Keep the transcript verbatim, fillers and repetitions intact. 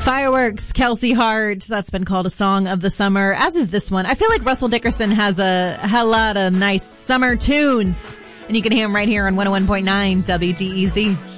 Fireworks, Kelsey Hart. That's been called a song of the summer, as is this one. I feel like Russell Dickerson has a, a lot of nice summer tunes. And you can hear him right here on one oh one point nine W D E Z.